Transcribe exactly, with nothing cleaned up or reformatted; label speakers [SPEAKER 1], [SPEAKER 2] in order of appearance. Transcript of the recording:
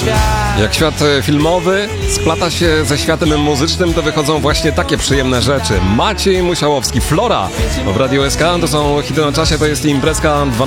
[SPEAKER 1] Jak świat filmowy splata się ze światem muzycznym, to wychodzą właśnie takie przyjemne rzeczy. Maciej Musiałowski, Flora w Radiu S K, to są hity na czasie, to jest imprezka